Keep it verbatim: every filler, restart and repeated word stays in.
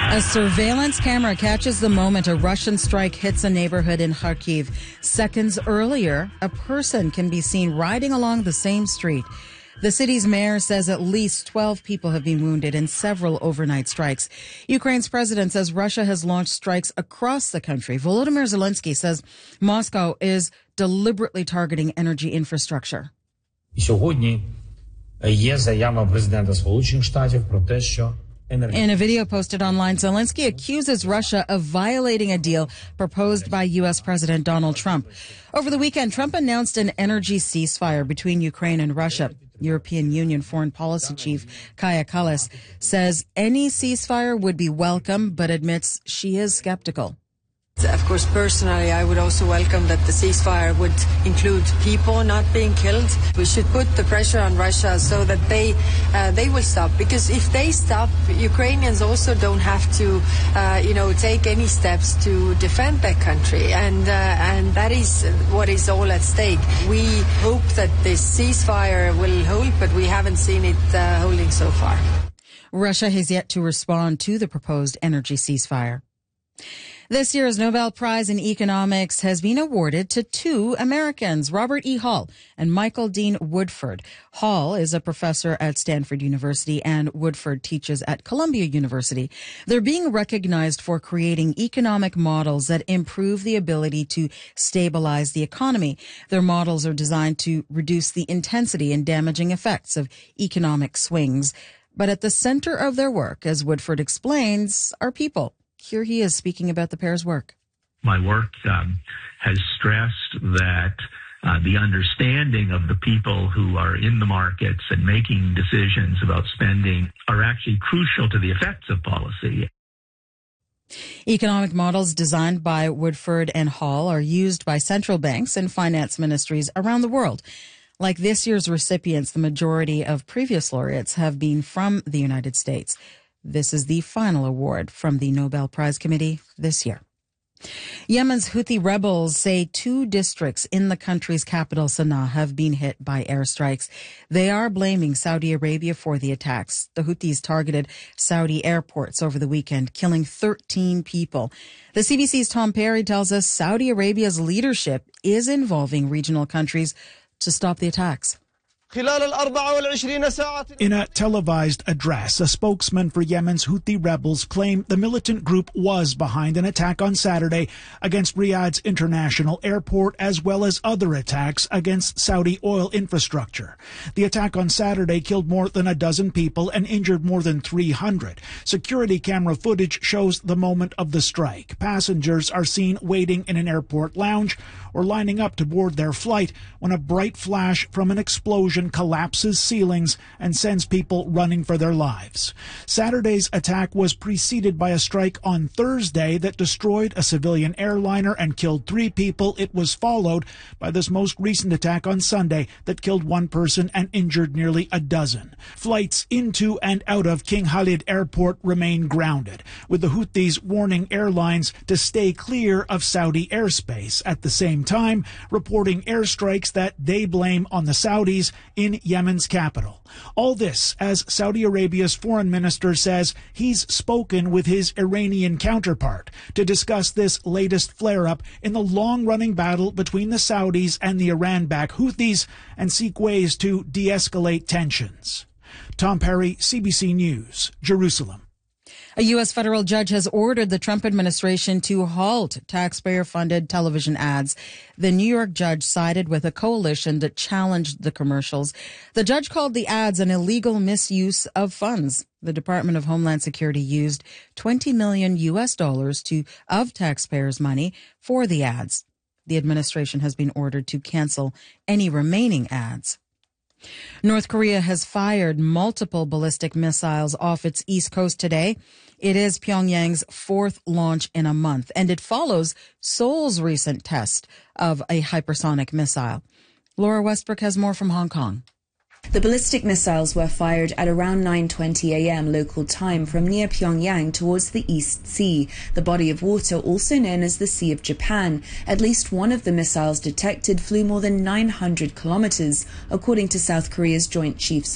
A surveillance camera catches the moment a Russian strike hits a neighborhood in Kharkiv. Seconds earlier, a person can be seen riding along the same street. The city's mayor says at least twelve people have been wounded in several overnight strikes. Ukraine's president says Russia has launched strikes across the country. Volodymyr Zelensky says Moscow is deliberately targeting energy infrastructure. Сьогодні є заява президента Сполучених Штатів про те, що In a video posted online, Zelensky accuses Russia of violating a deal proposed by U S President Donald Trump. Over the weekend, Trump announced an energy ceasefire between Ukraine and Russia. European Union Foreign Policy Chief Kaja Kallas says any ceasefire would be welcome, but admits she is skeptical. Of course, personally, I would also welcome that the ceasefire would include people not being killed. We should put the pressure on Russia so that they uh, they will stop. Because if they stop, Ukrainians also don't have to, uh, you know, take any steps to defend their country. And uh, and that is what is all at stake. We hope that this ceasefire will hold, but we haven't seen it uh, holding so far. Russia has yet to respond to the proposed energy ceasefire. This year's Nobel Prize in Economics has been awarded to two Americans, Robert E. Hall and Michael Dean Woodford. Hall is a professor at Stanford University and Woodford teaches at Columbia University. They're being recognized for creating economic models that improve the ability to stabilize the economy. Their models are designed to reduce the intensity and damaging effects of economic swings. But at the center of their work, as Woodford explains, are people. Here he is speaking about the pair's work. My work um, has stressed that uh, the understanding of the people who are in the markets and making decisions about spending are actually crucial to the effects of policy. Economic models designed by Woodford and Hall are used by central banks and finance ministries around the world. Like this year's recipients, the majority of previous laureates have been from the United States. This is the final award from the Nobel Prize Committee this year. Yemen's Houthi rebels say two districts in the country's capital, Sana'a, have been hit by airstrikes. They are blaming Saudi Arabia for the attacks. The Houthis targeted Saudi airports over the weekend, killing thirteen people. The C B C's Tom Perry tells us Saudi Arabia's leadership is involving regional countries to stop the attacks. In a televised address, a spokesman for Yemen's Houthi rebels claimed the militant group was behind an attack on Saturday against Riyadh's international airport, as well as other attacks against Saudi oil infrastructure. The attack on Saturday killed more than a dozen people and injured more than three hundred. Security camera footage shows the moment of the strike. Passengers are seen waiting in an airport lounge or lining up to board their flight when a bright flash from an explosion collapses ceilings and sends people running for their lives. Saturday's attack was preceded by a strike on Thursday that destroyed a civilian airliner and killed three people. It was followed by this most recent attack on Sunday that killed one person and injured nearly a dozen. Flights into and out of King Khalid Airport remain grounded, with the Houthis warning airlines to stay clear of Saudi airspace. At the same time, reporting airstrikes that they blame on the Saudis in Yemen's capital. All this as Saudi Arabia's foreign minister says he's spoken with his Iranian counterpart to discuss this latest flare-up in the long-running battle between the Saudis and the Iran-backed Houthis and seek ways to de-escalate tensions. Tom Perry, C B C News, Jerusalem. A U S federal judge has ordered the Trump administration to halt taxpayer-funded television ads. The New York judge sided with a coalition that challenged the commercials. The judge called the ads an illegal misuse of funds. The Department of Homeland Security used twenty million U S dollars to of taxpayers' money for the ads. The administration has been ordered to cancel any remaining ads. North Korea has fired multiple ballistic missiles off its east coast today. It is Pyongyang's fourth launch in a month, and it follows Seoul's recent test of a hypersonic missile. Laura Westbrook has more from Hong Kong. The ballistic missiles were fired at around nine twenty a m local time from near Pyongyang towards the East Sea, the body of water also known as the Sea of Japan. At least one of the missiles detected flew more than nine hundred kilometers, according to South Korea's Joint Chiefs